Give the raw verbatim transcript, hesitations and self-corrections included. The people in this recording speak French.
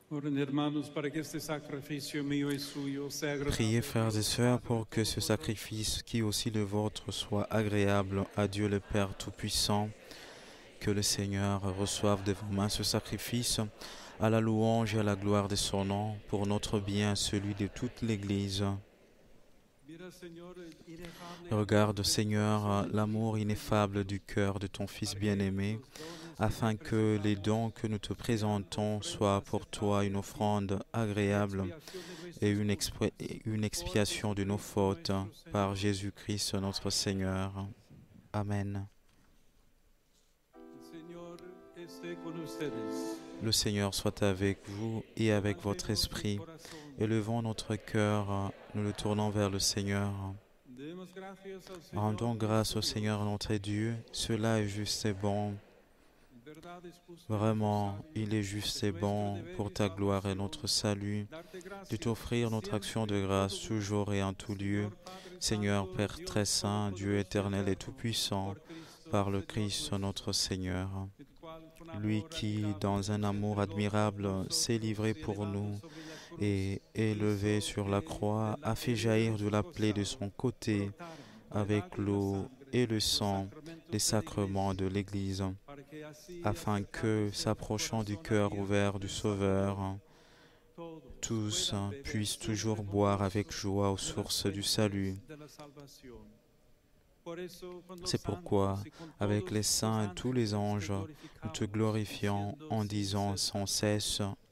Priez, frères et sœurs, pour que ce sacrifice, qui est aussi le vôtre, soit agréable à Dieu le Père Tout-Puissant. Que le Seigneur reçoive de vos mains ce sacrifice, à la louange et à la gloire de son nom, pour notre bien, celui de toute l'Église. Regarde, Seigneur, l'amour ineffable du cœur de ton Fils bien-aimé, afin que les dons que nous te présentons soient pour toi une offrande agréable et une, expi- une expiation de nos fautes, par Jésus-Christ notre Seigneur. Amen. Le Seigneur soit avec vous et avec votre esprit. Élevons notre cœur, nous le tournons vers le Seigneur. Rendons grâce au Seigneur notre Dieu, cela est juste et bon. Vraiment, il est juste et bon pour ta gloire et notre salut, de t'offrir notre action de grâce toujours et en tout lieu. Seigneur Père très saint, Dieu éternel et tout-puissant, par le Christ notre Seigneur. Lui qui, dans un amour admirable, s'est livré pour nous et, élevé sur la croix, a fait jaillir de la plaie de son côté, avec l'eau et le sang, les sacrements de l'Église, afin que, s'approchant du cœur ouvert du Sauveur, tous puissent toujours boire avec joie aux sources du salut. C'est pourquoi, avec les saints et tous les anges, nous te glorifions en disant sans cesse: